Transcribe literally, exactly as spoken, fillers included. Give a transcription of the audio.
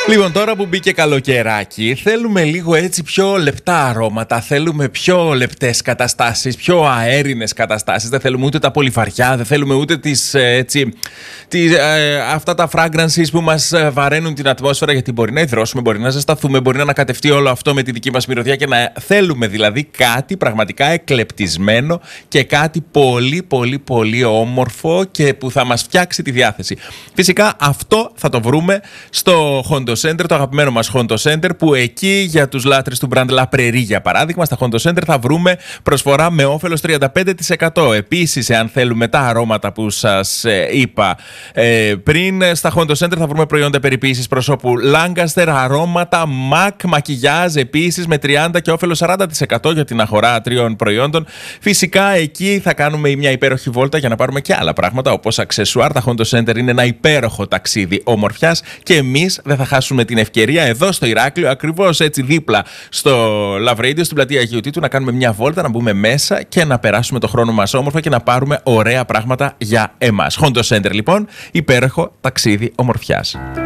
Λοιπόν, τώρα που μπήκε καλοκαιράκι, θέλουμε λίγο έτσι πιο λεπτά αρώματα, θέλουμε πιο λεπτές καταστάσεις, πιο αέρινες καταστάσεις. Δεν θέλουμε ούτε τα πολύ βαριά, δεν θέλουμε ούτε τις, έτσι, τις, ε, αυτά τα fragrances που μας βαραίνουν την ατμόσφαιρα, γιατί μπορεί να υδρώσουμε, μπορεί να ζεσταθούμε, μπορεί να ανακατευτεί όλο αυτό με τη δική μας μυρωδιά και να θέλουμε δηλαδή κάτι πραγματικά εκλεπτισμένο και κάτι πολύ πολύ πολύ όμορφο και που θα μας φτιάξει τη διάθεση. Φυσικά αυτό θα το βρούμε στο Hondo Center, το αγαπημένο μας Hondo Center, που εκεί για τους λάτρες του brand La Prairie, για παράδειγμα, στα Hondo Center θα βρούμε προσφορά με όφελος τριάντα πέντε τοις εκατό. Επίσης, εάν θέλουμε τα αρώματα που σας ε, είπα ε, πριν, στα Hondo Center θα βρούμε προϊόντα περιποίησης προσώπου Lancaster, αρώματα MAC, μακιγιάζ επίσης με τριάντα και όφελος σαράντα τοις εκατό για την αγορά τριών προϊόντων. Φυσικά εκεί θα κάνουμε μια υπέροχη βόλτα για να πάρουμε και άλλα πράγματα όπως αξεσουάρ. Τα Hondo Center είναι ένα υπέροχο ταξίδι ομορφιάς και εμείς δεν θα χάσουμε την ευκαιρία εδώ στο Ηράκλειο, ακριβώς έτσι δίπλα στο Love Radio, στην πλατεία Αγίου Τίτου, να κάνουμε μια βόλτα, να μπούμε μέσα και να περάσουμε το χρόνο μας όμορφα και να πάρουμε ωραία πράγματα για εμάς. Hondo Center λοιπόν, υπέροχο ταξίδι ομορφιάς.